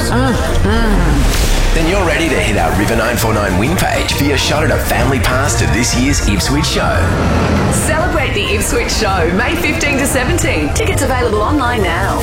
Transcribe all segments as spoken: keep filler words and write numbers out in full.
Then you're ready to hit our River nine four nine win page for your shot at a family pass to this year's Ipswich show. Celebrate the Ipswich show May fifteenth to seventeenth. Tickets available online now.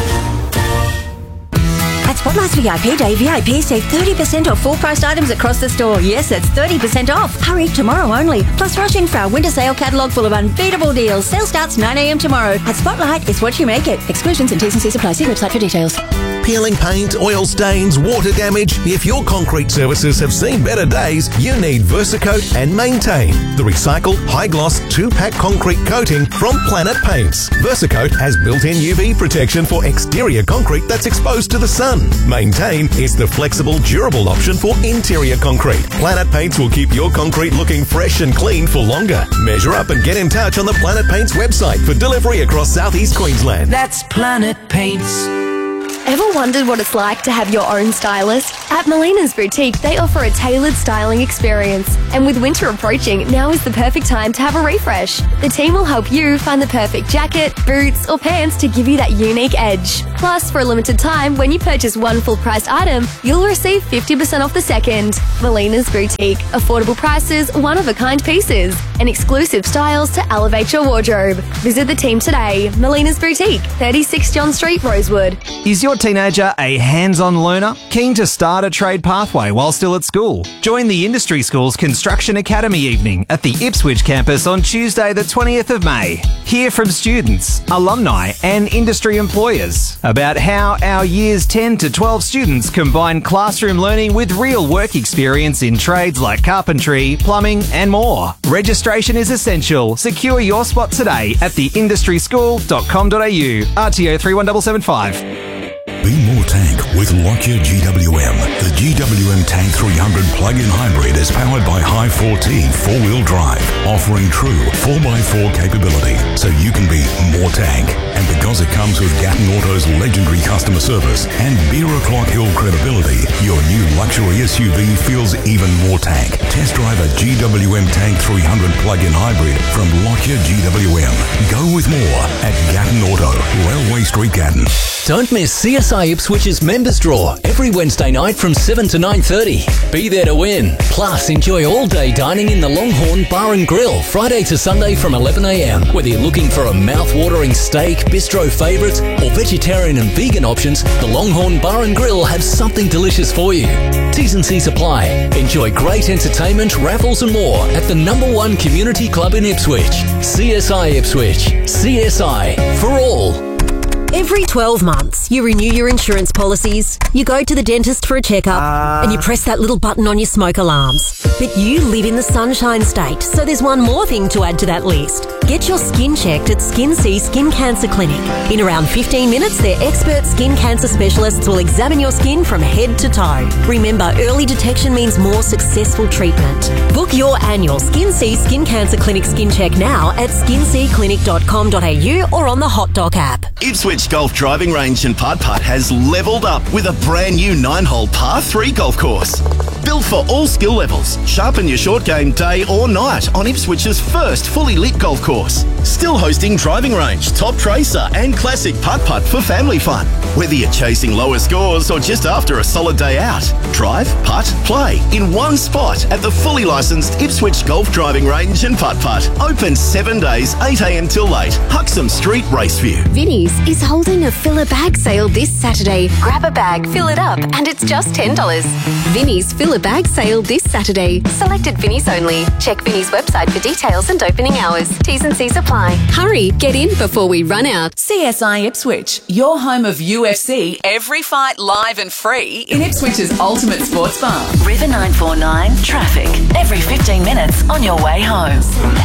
At Spotlight's V I P Day, V I Ps save thirty percent off full-priced items across the store. Yes, that's thirty percent off. Hurry, tomorrow only. Plus, rush in for our winter sale catalogue full of unbeatable deals. Sale starts nine a m tomorrow. At Spotlight, it's what you make it. Exclusions and T's and C's apply. See website for details. Peeling paint, oil stains, water damage. If your concrete services have seen better days, you need Versacoat and Maintain, the recycled, high-gloss, two-pack concrete coating from Planet Paints. Versacoat has built-in U V protection for exterior concrete that's exposed to the sun. Maintain is the flexible, durable option for interior concrete. Planet Paints will keep your concrete looking fresh and clean for longer. Measure up and get in touch on the Planet Paints website for delivery across southeast Queensland. That's Planet Paints. Ever wondered what it's like to have your own stylist? At Melina's Boutique, they offer a tailored styling experience. And with winter approaching, now is the perfect time to have a refresh. The team will help you find the perfect jacket, boots, or pants to give you that unique edge. Plus, for a limited time, when you purchase one full-priced item, you'll receive fifty percent off the second. Melina's Boutique. Affordable prices, one-of-a-kind pieces, and exclusive styles to elevate your wardrobe. Visit the team today. Melina's Boutique, thirty-six John Street, Rosewood. Is your teenager a hands-on learner? Keen to start a trade pathway while still at school? Join the Industry School's Construction Academy evening at the Ipswich campus on Tuesday the twentieth of May. Hear from students, alumni and industry employers about how our years ten to twelve students combine classroom learning with real work experience in trades like carpentry, plumbing and more. Registration is essential. Secure your spot today at the industry school dot com dot a u. R T O three one seven seven five. Be more tank with Lockyer G W M. The G W M Tank three hundred plug-in hybrid is powered by High four T four-wheel drive, offering true four by four capability, so you can be more tank. And because it comes with Gatton Auto's legendary customer service and Beer O'Clock Hill credibility, your new luxury S U V feels even more tank. Test drive a G W M Tank three hundred plug-in hybrid from Lockyer G W M. Go with more at Gatton Auto, Railway Street, Gatton. Don't miss C S I Ipswich's Members Draw every Wednesday night from seven to nine thirty. Be there to win. Plus, enjoy all-day dining in the Longhorn Bar and Grill, Friday to Sunday from eleven a m. Whether you're looking for a mouth-watering steak, bistro favourites, or vegetarian and vegan options, the Longhorn Bar and Grill have something delicious for you. T's and C's apply. Enjoy great entertainment, raffles and more at the number one community club in Ipswich. C S I Ipswich. C S I for all. Every twelve months, you renew your insurance policies, you go to the dentist for a checkup, uh... and you press that little button on your smoke alarms. But you live in the Sunshine State, so there's one more thing to add to that list. Get your skin checked at Skin C Skin Cancer Clinic. In around fifteen minutes, their expert skin cancer specialists will examine your skin from head to toe. Remember, early detection means more successful treatment. Book your annual Skin C Skin Cancer Clinic skin check now at skin c clinic dot com dot a u or on the Hot Doc app. Ipswich Golf Driving Range and Putt Putt has levelled up with a brand new nine-hole par three golf course. Built for all skill levels, sharpen your short game day or night on Ipswich's first fully lit golf course. Still hosting driving range, top tracer and classic putt-putt for family fun. Whether you're chasing lower scores or just after a solid day out, drive, putt, play in one spot at the fully licensed Ipswich Golf Driving Range and Putt Putt. Open seven days, eight a m till late. Huxham Street, Raceview. Vinnie's is holding a fill a bag sale this Saturday. Grab a bag, fill it up, and it's just ten dollars. Vinnie's fill a bag sale this Saturday. Selected Vinnie's only. Check Vinnie's website for details and opening hours. T's and C's apply. Hurry, get in before we run out. C S I Ipswich, your home of U F C, every fight live and free in Ipswich's ultimate sports bar. River nine four nine traffic every fifteen minutes on your way home.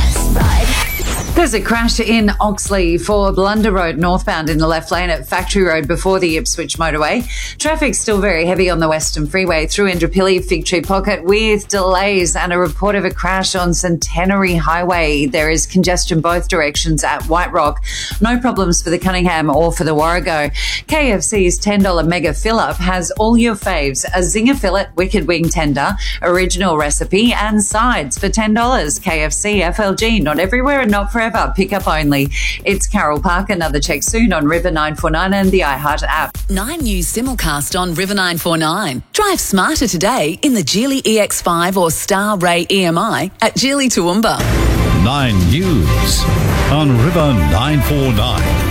There's a crash in Oxley for Blunder Road northbound in the left lane at Factory Road before the Ipswich motorway. Traffic's still very heavy on the Western Freeway through Indooroopilly, Fig Tree Pocket with delays and a report of a crash on Centenary Highway. There is congestion both directions at White Rock. No problems for the Cunningham or for the Warrego. K F C's ten dollars mega fill-up has all your faves. A zinger fillet, wicked wing tender, original recipe and sides for ten dollars. K F C, F L G, not everywhere and not for forever, pickup only. It's Carol Park. Another check soon on River nine four nine and the iHeart app. Nine News simulcast on River nine four nine. Drive smarter today in the Geely E X five or Star Ray E M I at Geely Toowoomba. Nine News on River nine four nine.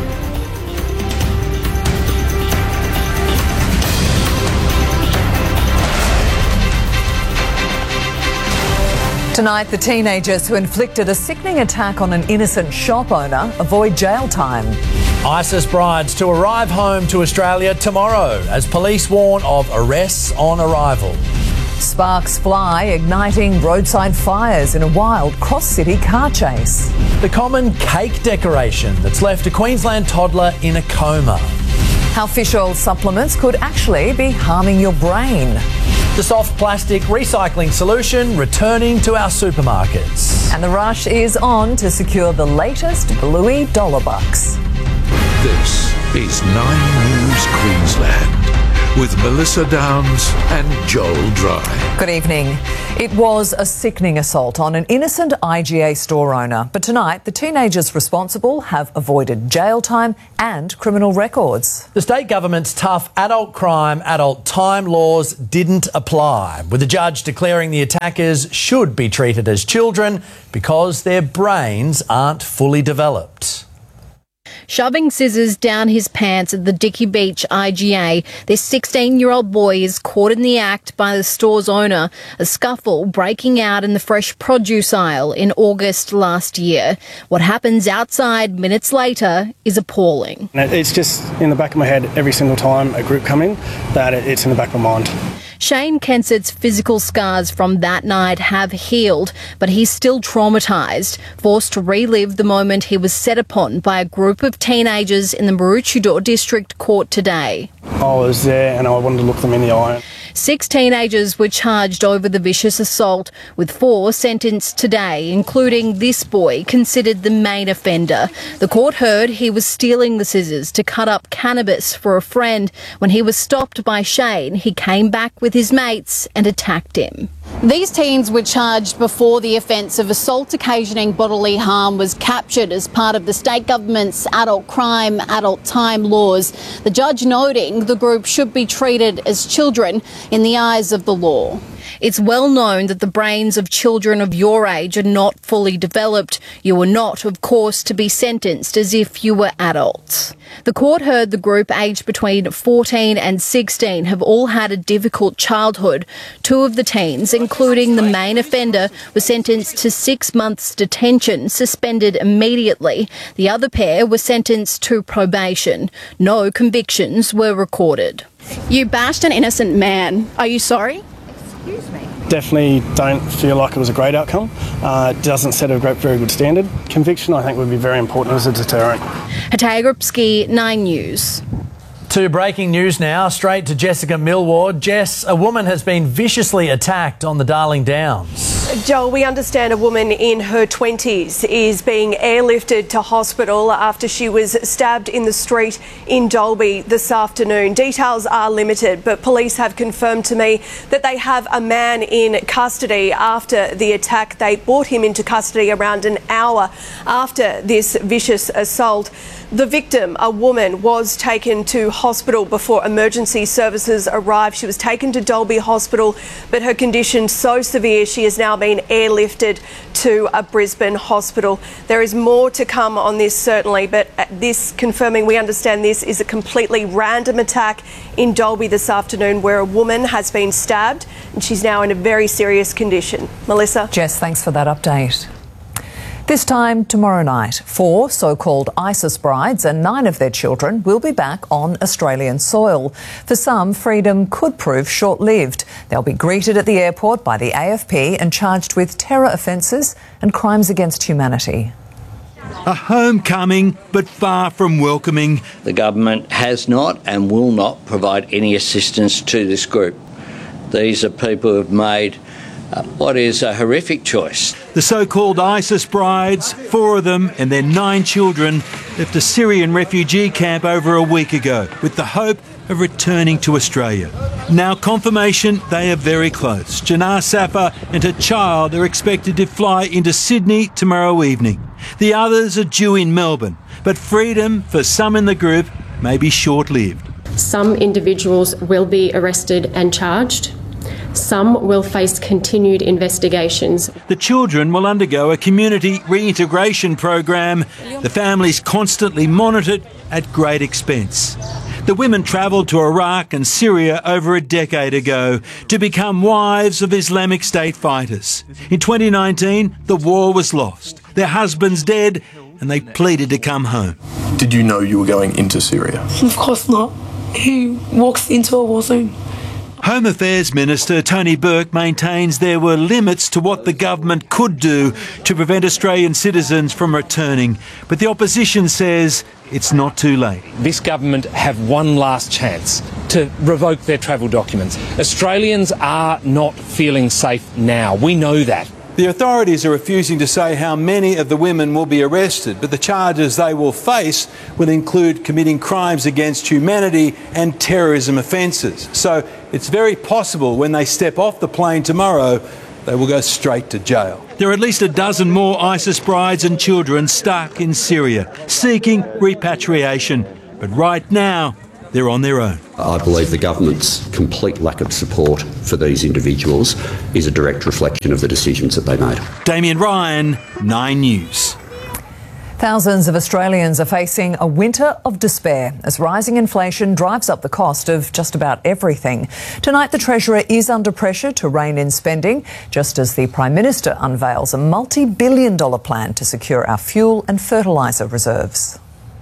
Tonight, the teenagers who inflicted a sickening attack on an innocent shop owner avoid jail time. ISIS brides to arrive home to Australia tomorrow as police warn of arrests on arrival. Sparks fly, igniting roadside fires in a wild cross-city car chase. The common cake decoration that's left a Queensland toddler in a coma. How fish oil supplements could actually be harming your brain. The soft plastic recycling solution returning to our supermarkets. And the rush is on to secure the latest Bluey dollar bucks. This is Nine News Queensland with Melissa Downs and Joel Dry. Good evening. It was a sickening assault on an innocent I G A store owner, but tonight the teenagers responsible have avoided jail time and criminal records. The state government's tough adult crime, adult time laws didn't apply, with the judge declaring the attackers should be treated as children because their brains aren't fully developed. Shoving scissors down his pants at the Dicky Beach I G A, this sixteen-year-old boy is caught in the act by the store's owner, a scuffle breaking out in the fresh produce aisle in August last year. What happens outside minutes later is appalling. It's just in the back of my head every single time a group come in, that it's in the back of my mind. Shane Kensett's physical scars from that night have healed, but he's still traumatised, forced to relive the moment he was set upon by a group of teenagers in the Maroochydore District Court today. I was there and I wanted to look them in the eye. Six teenagers were charged over the vicious assault, with four sentenced today, including this boy, considered the main offender. The court heard he was stealing the scissors to cut up cannabis for a friend. When he was stopped by Shane, he came back with his mates and attacked him. These teens were charged before the offence of assault occasioning bodily harm was captured as part of the state government's adult crime, adult time laws. The judge noting the group should be treated as children in the eyes of the law. It's well known that the brains of children of your age are not fully developed. You are not, of course, to be sentenced as if you were adults. The court heard the group aged between fourteen and sixteen have all had a difficult childhood. Two of the teens, including the main offender, were sentenced to six months detention, suspended immediately. The other pair were sentenced to probation. No convictions were recorded. You bashed an innocent man. Are you sorry? Excuse me. Definitely don't feel like it was a great outcome. Uh, it doesn't set a great, very good standard. Conviction, I think, would be very important as a deterrent. Hataya Gripsky, Nine News. To breaking news now, straight to Jessica Millward. Jess, a woman has been viciously attacked on the Darling Downs. Joel, we understand a woman in her twenties is being airlifted to hospital after she was stabbed in the street in Dalby this afternoon. Details are limited, but police have confirmed to me that they have a man in custody after the attack. They brought him into custody around an hour after this vicious assault. The victim, a woman, was taken to hospital before emergency services arrived. She was taken to Dalby Hospital, but her condition so severe she has now been airlifted to a Brisbane hospital. There is more to come on this, certainly, but this confirming we understand this is a completely random attack in Dalby this afternoon where a woman has been stabbed and she's now in a very serious condition. Melissa? Jess, thanks for that update. This time tomorrow night, four so-called ISIS brides and nine of their children will be back on Australian soil. For some, freedom could prove short-lived. They'll be greeted at the airport by the A F P and charged with terror offences and crimes against humanity. A homecoming, but far from welcoming. The government has not and will not provide any assistance to this group. These are people who have made Uh, what is a horrific choice. The so-called ISIS brides, four of them and their nine children, left a Syrian refugee camp over a week ago with the hope of returning to Australia. Now confirmation they are very close. Jannar Safar and her child are expected to fly into Sydney tomorrow evening. The others are due in Melbourne, but freedom for some in the group may be short-lived. Some individuals will be arrested and charged. Some will face continued investigations. The children will undergo a community reintegration program. The families constantly monitored at great expense. The women travelled to Iraq and Syria over a decade ago to become wives of Islamic State fighters. In twenty nineteen, the war was lost. Their husbands dead, and they pleaded to come home. Did you know you were going into Syria? Of course not. Who walks into a war zone? Home Affairs Minister Tony Burke maintains there were limits to what the government could do to prevent Australian citizens from returning, but the opposition says it's not too late. This government have one last chance to revoke their travel documents. Australians are not feeling safe now. We know that. The authorities are refusing to say how many of the women will be arrested, but the charges they will face will include committing crimes against humanity and terrorism offences. So it's very possible when they step off the plane tomorrow, they will go straight to jail. There are at least a dozen more ISIS brides and children stuck in Syria, seeking repatriation. But right now, they're on their own. I believe the government's complete lack of support for these individuals is a direct reflection of the decisions that they made. Damien Ryan, Nine News. Thousands of Australians are facing a winter of despair as rising inflation drives up the cost of just about everything. Tonight, the Treasurer is under pressure to rein in spending, just as the Prime Minister unveils a multi-billion dollar plan to secure our fuel and fertiliser reserves.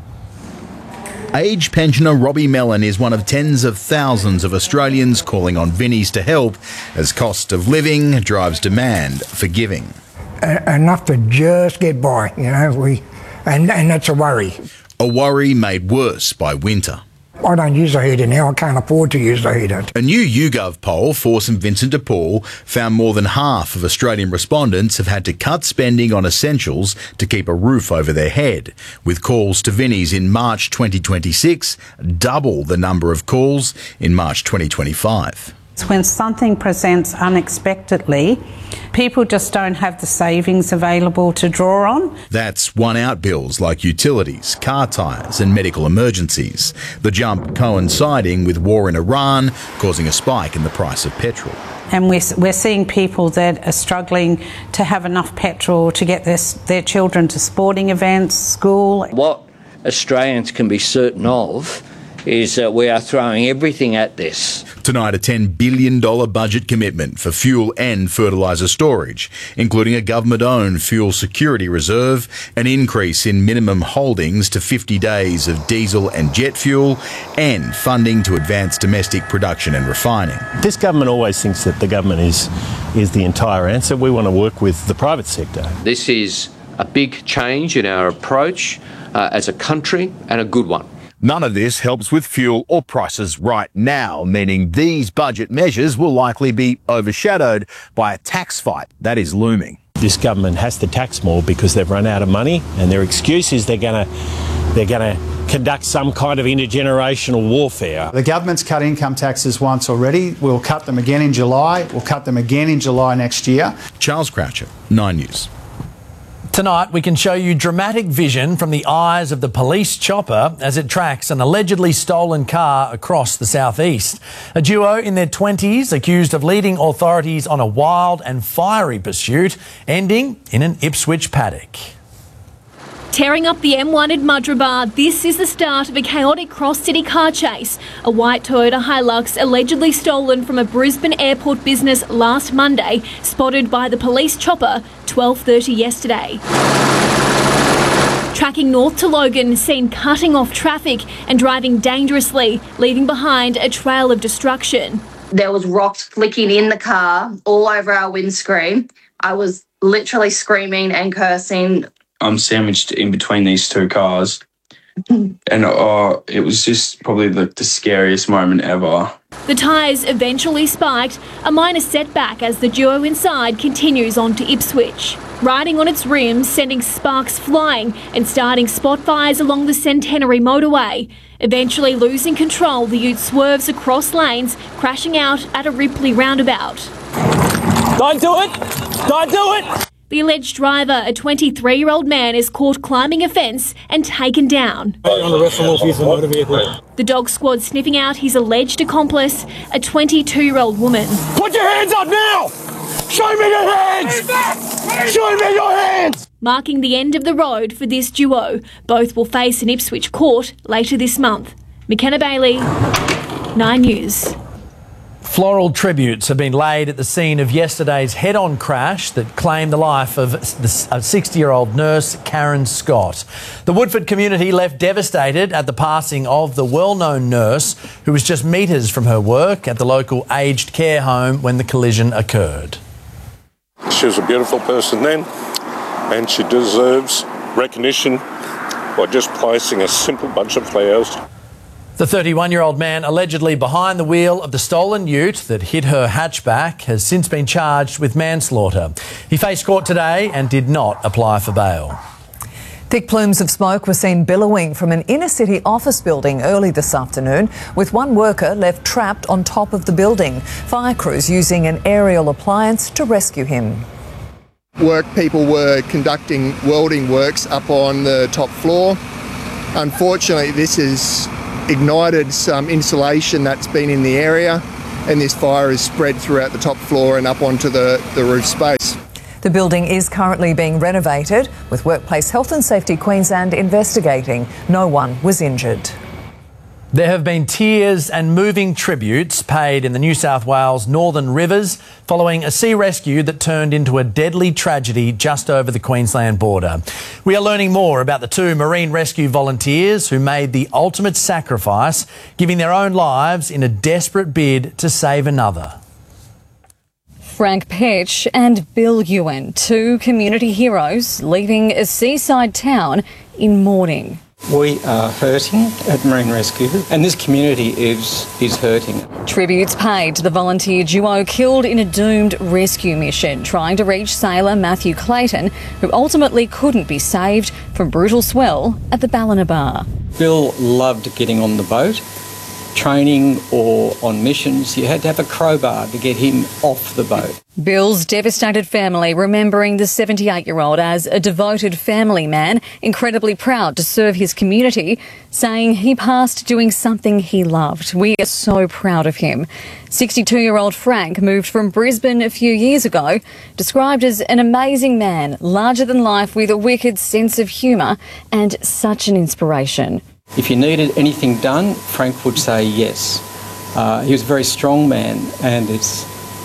Age pensioner Robbie Mellon is one of tens of thousands of Australians calling on Vinnies to help as cost of living drives demand for giving. Uh, enough to just get by, you know, we, and, and that's a worry. A worry made worse by winter. I don't use a heater now, I can't afford to use a heater. A new YouGov poll for St Vincent de Paul found more than half of Australian respondents have had to cut spending on essentials to keep a roof over their head, with calls to Vinnies in March twenty twenty-six double the number of calls in March twenty twenty-five. When something presents unexpectedly, people just don't have the savings available to draw on. That's one-out bills like utilities, car tyres and medical emergencies. The jump coinciding with war in Iran, causing a spike in the price of petrol. And we're, we're seeing people that are struggling to have enough petrol to get their, their children to sporting events, school. What Australians can be certain of is that we are throwing everything at this. Tonight, a ten billion dollars budget commitment for fuel and fertiliser storage, including a government-owned fuel security reserve, an increase in minimum holdings to fifty days of diesel and jet fuel, and funding to advance domestic production and refining. This government always thinks that the government is, is the entire answer. We want to work with the private sector. This is a big change in our approach uh, as a country, and a good one. None of this helps with fuel or prices right now, meaning these budget measures will likely be overshadowed by a tax fight that is looming. This government has to tax more because they've run out of money, and their excuse is they're going to they're going to conduct some kind of intergenerational warfare. The government's cut income taxes once already. We'll cut them again in July. We'll cut them again in July next year. Charles Croucher, Nine News. Tonight, we can show you dramatic vision from the eyes of the police chopper as it tracks an allegedly stolen car across the southeast. A duo in their twenties accused of leading authorities on a wild and fiery pursuit, ending in an Ipswich paddock. Tearing up the M one at Mudgeeraba, this is the start of a chaotic cross-city car chase. A white Toyota Hilux allegedly stolen from a Brisbane airport business last Monday, spotted by the police chopper twelve thirty yesterday. Tracking north to Logan, seen cutting off traffic and driving dangerously, leaving behind a trail of destruction. There was rocks flicking in the car all over our windscreen. I was literally screaming and cursing. I'm sandwiched in between these two cars, and oh, it was just probably the, the scariest moment ever. The tyres eventually spiked, a minor setback as the duo inside continues on to Ipswich. Riding on its rims, sending sparks flying and starting spot fires along the Centenary motorway. Eventually losing control, the ute swerves across lanes, crashing out at a Ripley roundabout. Don't do it! Don't do it! The alleged driver, a twenty-three-year-old man, is caught climbing a fence and taken down. On the rest of the motor vehicle. The dog squad sniffing out his alleged accomplice, a twenty-two-year-old woman. Put your hands up now! Show me your hands! Show me your hands! Marking the end of the road for this duo. Both will face an Ipswich court later this month. McKenna Bailey, Nine News. Floral tributes have been laid at the scene of yesterday's head-on crash that claimed the life of a sixty-year-old nurse, Karen Scott. The Woodford community left devastated at the passing of the well-known nurse who was just metres from her work at the local aged care home when the collision occurred. She was a beautiful person then, and she deserves recognition by just placing a simple bunch of flowers. The thirty-one-year-old man allegedly behind the wheel of the stolen ute that hit her hatchback has since been charged with manslaughter. He faced court today and did not apply for bail. Thick plumes of smoke were seen billowing from an inner-city office building early this afternoon, with one worker left trapped on top of the building. Fire crews using an aerial appliance to rescue him. Work people were conducting welding works up on the top floor. Unfortunately, this has ignited some insulation that's been in the area, and this fire has spread throughout the top floor and up onto the, the roof space. The building is currently being renovated, with Workplace Health and Safety Queensland investigating. No one was injured. There have been tears and moving tributes paid in the New South Wales Northern Rivers following a sea rescue that turned into a deadly tragedy just over the Queensland border. We are learning more about the two marine rescue volunteers who made the ultimate sacrifice, giving their own lives in a desperate bid to save another. Frank Petch and Bill Ewan, two community heroes leaving a seaside town in mourning. We are hurting at Marine Rescue, and this community is is hurting. Tributes paid to the volunteer duo killed in a doomed rescue mission trying to reach sailor Matthew Clayton, who ultimately couldn't be saved from brutal swell at the Ballina Bar. Bill loved getting on the boat. Training or on missions, you had to have a crowbar to get him off the boat. Bill's devastated family remembering the seventy-eight-year-old as a devoted family man, incredibly proud to serve his community, saying he passed doing something he loved. We are so proud of him. sixty-two-year-old Frank moved from Brisbane a few years ago, described as an amazing man, larger than life with a wicked sense of humour and such an inspiration. If you needed anything done, Frank would say yes. Uh, he was a very strong man, and it's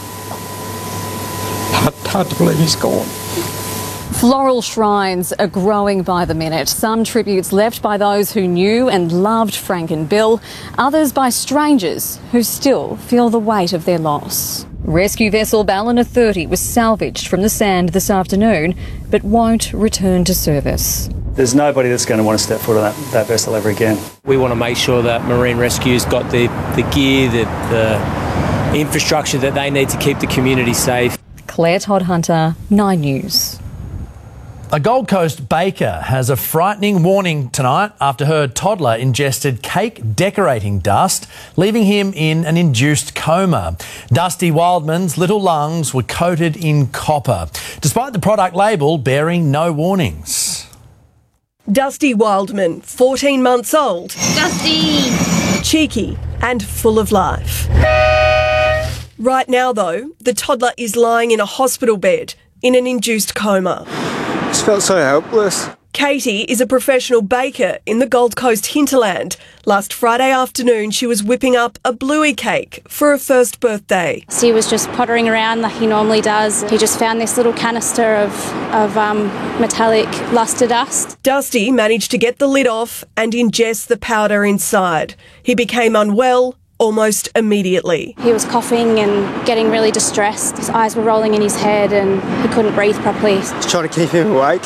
hard, hard to believe he's gone. Floral shrines are growing by the minute. Some tributes left by those who knew and loved Frank and Bill, others by strangers who still feel the weight of their loss. Rescue vessel Ballina thirty was salvaged from the sand this afternoon, but won't return to service. There's nobody that's going to want to step foot on that, that vessel ever again. We want to make sure that Marine Rescue's got the, the gear, the, the infrastructure that they need to keep the community safe. Claire Todd-Hunter, Nine News. A Gold Coast baker has a frightening warning tonight after her toddler ingested cake decorating dust, leaving him in an induced coma. Dusty Wildman's little lungs were coated in copper, despite the product label bearing no warnings. Dusty Wildman, fourteen months old. Dusty! Cheeky and full of life. Right now, though, the toddler is lying in a hospital bed in an induced coma. I just felt so helpless. Katie is a professional baker in the Gold Coast hinterland. Last Friday afternoon, she was whipping up a bluey cake for her first birthday. He was just pottering around like he normally does. He just found this little canister of, of um, metallic luster dust. Dusty managed to get the lid off and ingest the powder inside. He became unwell almost immediately. He was coughing and getting really distressed. His eyes were rolling in his head and he couldn't breathe properly. Just trying to keep him awake.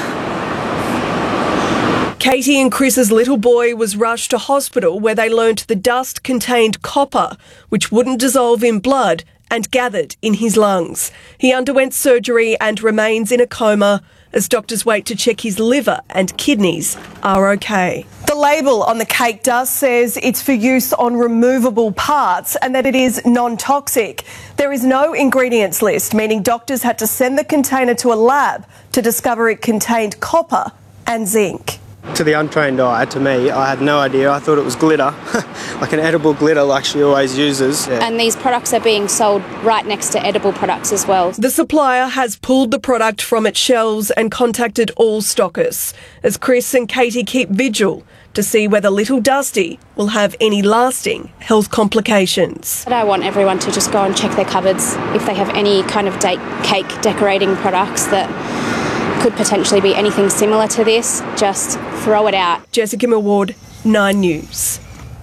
Katie and Chris's little boy was rushed to hospital where they learnt the dust contained copper, which wouldn't dissolve in blood and gathered in his lungs. He underwent surgery and remains in a coma as doctors wait to check his liver and kidneys are okay. The label on the cake dust says it's for use on removable parts and that it is non-toxic. There is no ingredients list, meaning doctors had to send the container to a lab to discover it contained copper and zinc. To the untrained eye, to me, I had no idea. I thought it was glitter, like an edible glitter like she always uses. Yeah. And these products are being sold right next to edible products as well. The supplier has pulled the product from its shelves and contacted all stockists, as Chris and Katie keep vigil to see whether Little Dusty will have any lasting health complications. But I want everyone to just go and check their cupboards if they have any kind of de- cake decorating products that could potentially be anything similar to this, just throw it out. Jessica Millward, Nine News.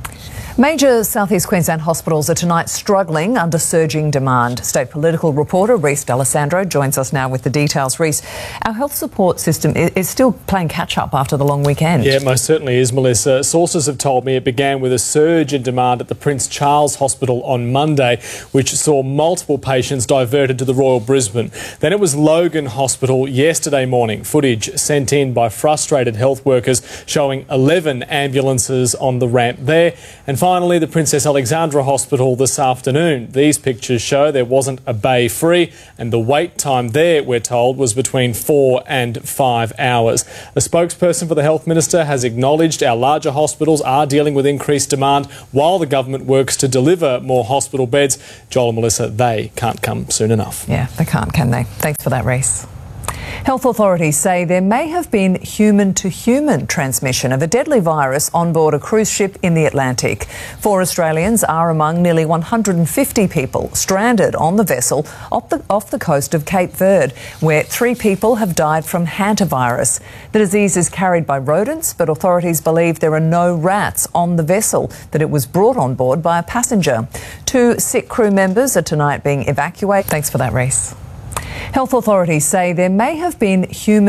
Major southeast Queensland hospitals are tonight struggling under surging demand. State political reporter Reese D'Alessandro joins us now with the details. Reese, our health support system is still playing catch-up after the long weekend. Yeah, it most certainly is, Melissa. Sources have told me it began with a surge in demand at the Prince Charles Hospital on Monday, which saw multiple patients diverted to the Royal Brisbane. Then it was Logan Hospital yesterday morning. Footage sent in by frustrated health workers showing eleven ambulances on the ramp there. And finally, the Princess Alexandra Hospital this afternoon. These pictures show there wasn't a bay free, and the wait time there, we're told, was between four and five hours. A spokesperson for the Health Minister has acknowledged our larger hospitals are dealing with increased demand while the government works to deliver more hospital beds. Joel and Melissa, they can't come soon enough. Yeah, they can't, can they? Thanks for that, Reese. Health authorities say there may have been human-to-human transmission of a deadly virus on board a cruise ship in the Atlantic. Four Australians are among nearly one hundred fifty people stranded on the vessel off the, off the coast of Cape Verde, where three people have died from hantavirus. The disease is carried by rodents, but authorities believe there are no rats on the vessel, that it was brought on board by a passenger. Two sick crew members are tonight being evacuated. Thanks for that, Reese. Health authorities say there may have been human